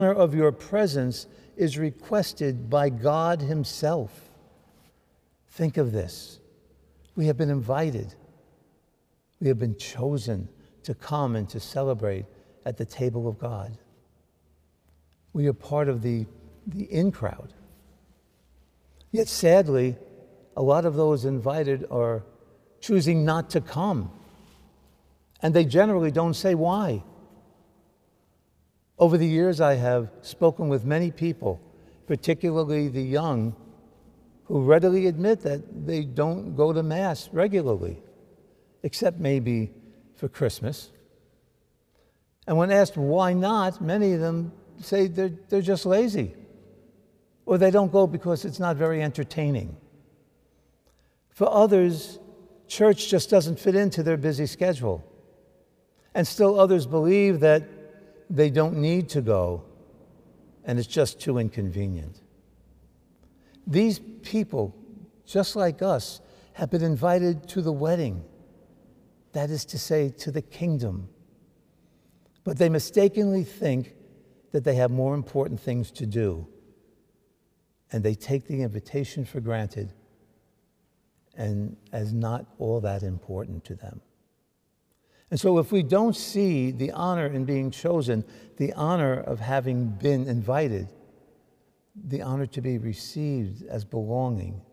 honor of your presence is requested by God himself. Think of this. We have been invited. We have been chosen to come and to celebrate at the table of God. We are part of the in crowd. Yet sadly, a lot of those invited are choosing not to come. And they generally don't say why. Over the years, I have spoken with many people, particularly the young, who readily admit that they don't go to Mass regularly, except maybe for Christmas. And when asked why not, many of them say they're just lazy, or they don't go because it's not very entertaining. For others, church just doesn't fit into their busy schedule. And still others believe that they don't need to go, and it's just too inconvenient. These people, just like us, have been invited to the wedding, that is to say, to the kingdom. But they mistakenly think that they have more important things to do, and they take the invitation for granted and as not all that important to them. And so if we don't see the honor in being chosen, the honor of having been invited, the honor to be received as belonging,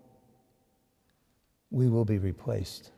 we will be replaced.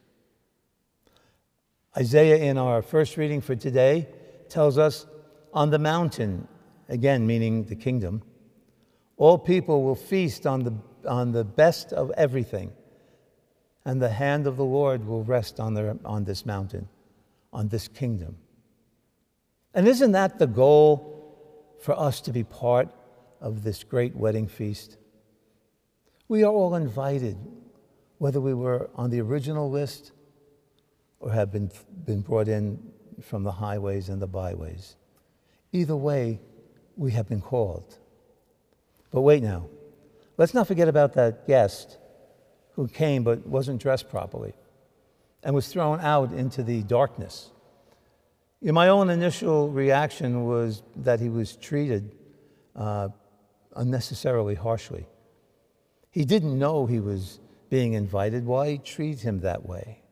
Isaiah, in our first reading for today, tells us, on the mountain, again meaning the kingdom, all people will feast on the best of everything, and the hand of the Lord will rest on this mountain, on this kingdom. And isn't that the goal for us to be part of this great wedding feast? We are all invited, whether we were on the original list or have been brought in from the highways and the byways. Either way, we have been called. But wait now, let's not forget about that guest who came but wasn't dressed properly and was thrown out into the darkness. My own initial reaction was that he was treated unnecessarily harshly. He didn't know he was being invited. Why treat him that way?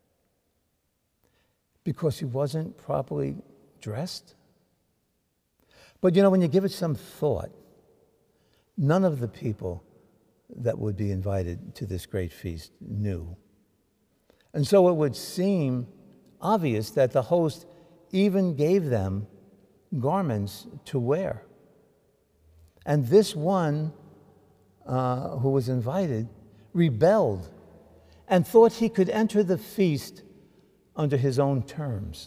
Because he wasn't properly dressed? But when you give it some thought, none of the people that would be invited to this great feast knew. And so it would seem obvious that the host even gave them garments to wear. And this one who was invited rebelled and thought he could enter the feast under his own terms.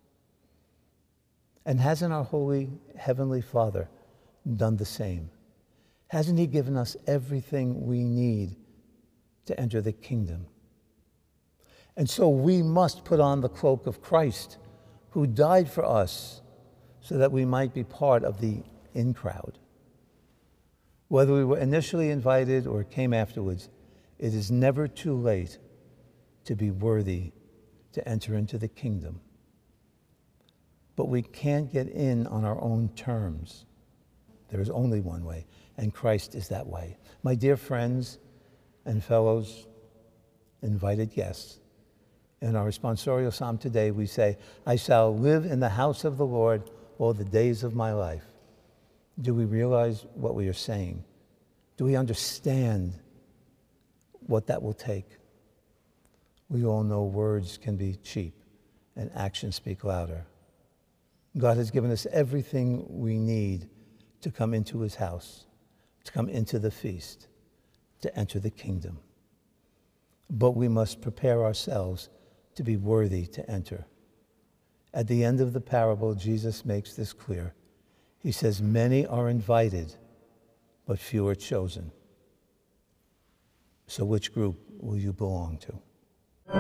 And hasn't our Holy Heavenly Father done the same? Hasn't he given us everything we need to enter the kingdom? And so we must put on the cloak of Christ, who died for us so that we might be part of the in crowd. Whether we were initially invited or came afterwards, it is never too late to be worthy to enter into the kingdom. But we can't get in on our own terms. There is only one way, and Christ is that way. My dear friends and fellows, invited guests, in our responsorial psalm today, we say, I shall live in the house of the Lord all the days of my life. Do we realize what we are saying? Do we understand what that will take? We all know words can be cheap and actions speak louder. God has given us everything we need to come into his house, to come into the feast, to enter the kingdom. But we must prepare ourselves to be worthy to enter. At the end of the parable, Jesus makes this clear. He says, many are invited, but few are chosen. So which group will you belong to?